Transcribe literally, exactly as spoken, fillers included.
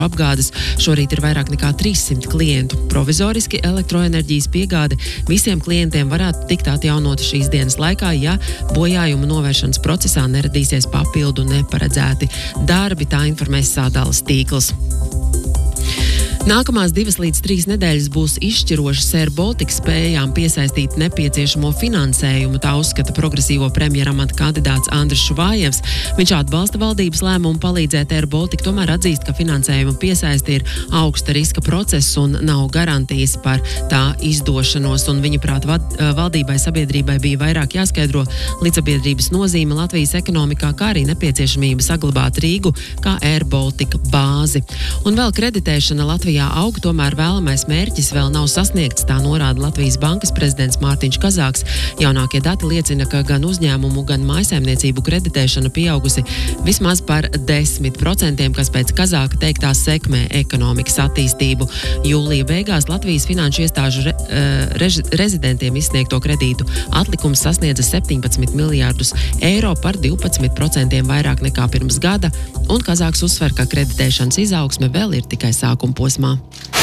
apgādes. Šorīt ir vairāk nekā trīssimt klientu. Provizoriski elektroenerģijas piegāde visiem klientiem varētu tikt atjaunota šīs dienas laikā, ja bojājumu novēršanas procesā neradīsies papildu neparedzēti darbi, tā informēs Sādalas tīkls. Nākamās divas līdz trīs nedēļas būs izšķirošas Air Baltica spējām piesaistīt nepieciešamo finansējumu, tā uzskata progresīvo premjeramata kandidāts Andris Šuvājevs. Viņš atbalsta valdības lēmumu palīdzēt Air Baltica, tomēr atzīst, ka finansējuma piesaisti ir augsta riska process un nav garantijas par tā izdošanos, un viņa prāt valdībai sabiedrībai bija vairāk jāskaidro līdzsabiedrības nozīme Latvijas ekonomikā, kā arī nepieciešamība saglabāt Rīgu kā Air Baltica bāzi. Un vēl kreditēšana Latvijas aug, tomēr vēlamais mērķis vēl nav sasniegts, tā norāda Latvijas bankas prezidents Mārtiņš Kazāks. Jaunākie dati liecina, ka gan uzņēmumu, gan mājsaimniecību kreditēšana pieaugusi vismaz par desmit procentiem, kas pēc Kazāka teiktā sekmē ekonomikas attīstību. Jūlija beigās Latvijas finanšu iestāžu re, rež, rezidentiem izsniegto kredītu atlikums sasniedza septiņpadsmit miljārdus eiro par divpadsmit procentiem vairāk nekā pirms gada, un Kazāks uzsver, ka kreditēšanas izaugsme vēl ir tikai sākuma posmā.